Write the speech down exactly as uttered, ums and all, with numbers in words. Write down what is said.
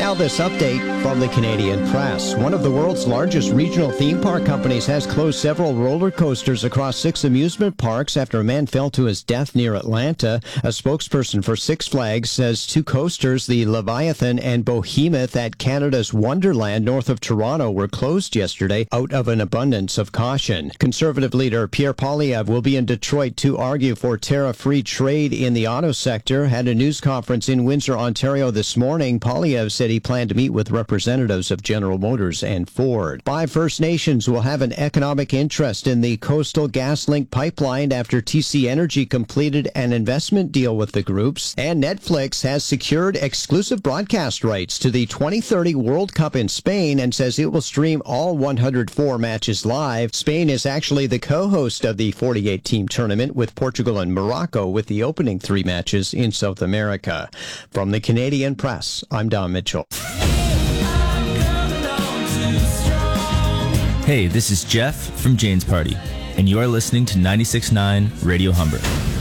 Now this update from the Canadian Press. One of the world's largest regional theme park companies has closed several roller coasters across six amusement parks after a man fell to his death near Atlanta. A spokesperson for Six Flags says two coasters, the Leviathan and Behemoth at Canada's Wonderland north of Toronto, were closed yesterday out of an abundance of caution. Conservative leader Pierre Poilievre will be in Detroit to argue for tariff-free trade in the auto sector. Had a news conference in Windsor, Ontario this morning. Poilievre said he planned to meet with representatives of General Motors and Ford. Five First Nations will have an economic interest in the Coastal GasLink pipeline after T C Energy completed an investment deal with the groups. And Netflix has secured exclusive broadcast rights to the twenty thirty World Cup in Spain and says it will stream all one hundred four matches live. Spain is actually the co-host of the forty-eight team tournament with Portugal and Morocco, with the opening three matches in South America. From the Canadian Press, I'm Don Mitchell. Hey, this is Jeff from Jane's Party, and you are listening to ninety-six point nine Radio Humber.